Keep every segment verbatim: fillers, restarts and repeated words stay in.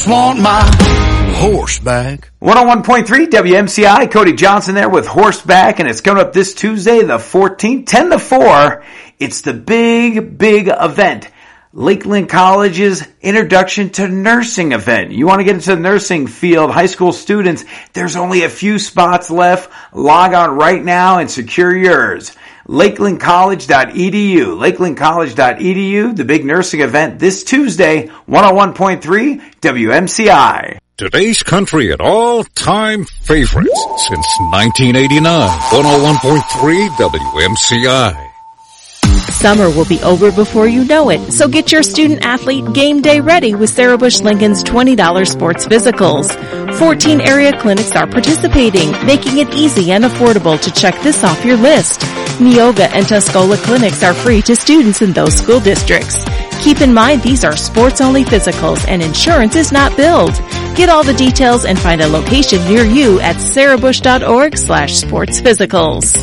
Want my horseback. one oh one point three W M C I, Cody Johnson there with Horseback, and it's coming up this Tuesday, the fourteenth, ten to four. It's the big, big event. Lakeland College's Introduction to Nursing event. You want to get into the nursing field, high school students, there's only a few spots left. Log on right now and secure yours. lakeland college dot e d u. lakeland college dot e d u, the big nursing event this Tuesday, one oh one point three W M C I. Today's country at all-time favorites since nineteen eighty-nine. one oh one point three W M C I. Summer will be over before you know it, so get your student-athlete game day ready with Sarah Bush Lincoln's twenty dollars sports physicals. fourteen area clinics are participating, making it easy and affordable to check this off your list. Neoga and Tuscola clinics are free to students in those school districts. Keep in mind these are sports-only physicals and insurance is not billed. Get all the details and find a location near you at sarahbush.org slash sports physicals.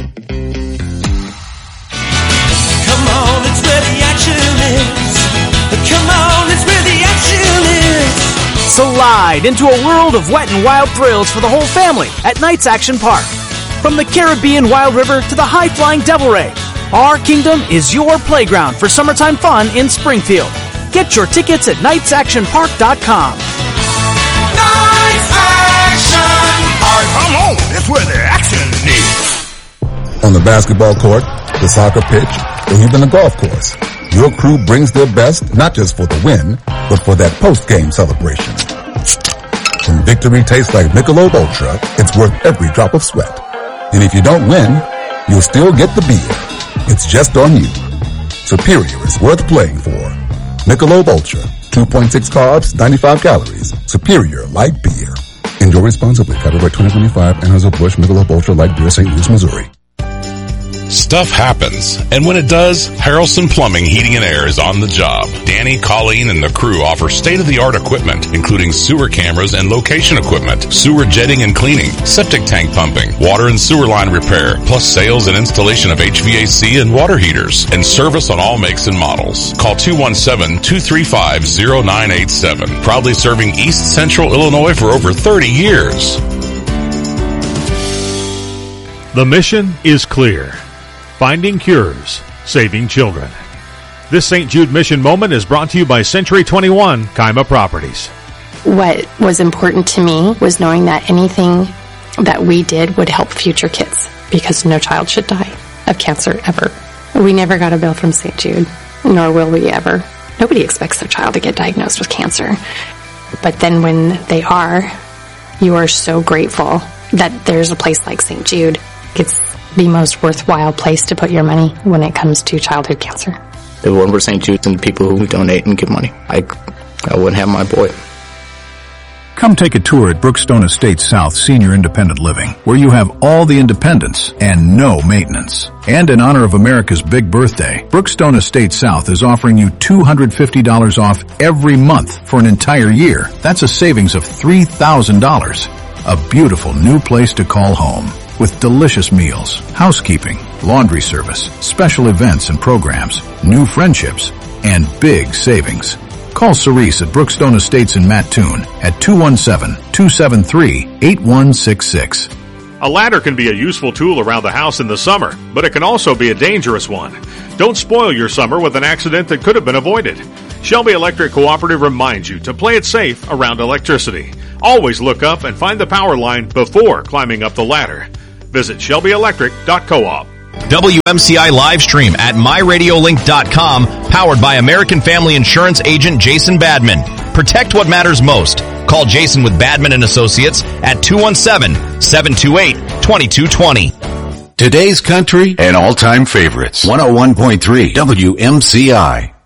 Come on, it's where the action is. Come on, it's where the action is. Slide into a world of wet and wild thrills for the whole family at Knights Action Park. From the Caribbean Wild River to the high-flying Devil Ray, our kingdom is your playground for summertime fun in Springfield. Get your tickets at knights action park dot com. Knights Action Park. Come on, that's where the action is. On the basketball court, the soccer pitch, or even the golf course, your crew brings their best not just for the win, but for that post-game celebration. When victory tastes like Michelob Ultra, it's worth every drop of sweat. And if you don't win, you'll still get the beer. It's just on you. Superior is worth playing for. Michelob Ultra, two point six carbs, ninety-five calories. Superior light beer. Enjoy responsibly. Copyright twenty twenty-five, Anheuser-Busch Michelob Ultra Light Beer, Saint Louis, Missouri. Stuff happens, and when it does, Harrelson Plumbing, Heating and Air is on the job. Danny, Colleen, and the crew offer state-of-the-art equipment, including sewer cameras and location equipment, sewer jetting and cleaning, septic tank pumping, water and sewer line repair, plus sales and installation of H V A C and water heaters, and service on all makes and models. Call two one seven, two three five, zero nine eight seven. Proudly serving East Central Illinois for over thirty years. The mission is clear. Finding cures, saving children. This Saint Jude Mission Moment is brought to you by Century twenty-one Kaima Properties. What was important to me was knowing that anything that we did would help future kids, because no child should die of cancer ever. We never got a bill from Saint Jude, nor will we ever. Nobody expects their child to get diagnosed with cancer. But then when they are, you are so grateful that there's a place like Saint Jude. It's the most worthwhile place to put your money when it comes to childhood cancer. If it weren't for Saint Jude and the people who donate and give money, I, I wouldn't have my boy. Come take a tour at Brookstone Estates South Senior Independent Living, where you have all the independence and no maintenance. And in honor of America's big birthday, Brookstone Estates South is offering you two hundred fifty dollars off every month for an entire year. That's a savings of three thousand dollars. A beautiful new place to call home, with delicious meals, housekeeping, laundry service, special events and programs, new friendships, and big savings. Call Cerise at Brookstone Estates in Mattoon at two one seven, two seven three, eight one six six. A ladder can be a useful tool around the house in the summer, but it can also be a dangerous one. Don't spoil your summer with an accident that could have been avoided. Shelby Electric Cooperative reminds you to play it safe around electricity. Always look up and find the power line before climbing up the ladder. Visit shelby electric dot coop. W M C I live stream at my radio link dot com, powered by American Family Insurance agent Jason Badman. Protect what matters most. Call Jason with Badman and Associates at two one seven, seven two eight, two two two zero. Today's country and all-time favorites. one oh one point three W M C I.